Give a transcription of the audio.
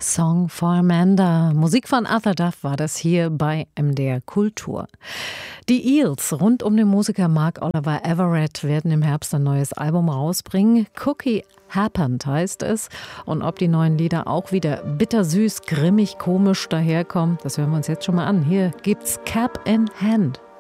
Song for Amanda. Musik von Arthur Duff war das hier bei MDR Kultur. Die Eels rund um den Musiker Mark Oliver Everett werden im Herbst ein neues Album rausbringen. Cookie Happened heißt es. Und ob die neuen Lieder auch wieder bittersüß, grimmig, komisch daherkommen, das hören wir uns jetzt schon mal an. Hier gibt's Cap in Hand.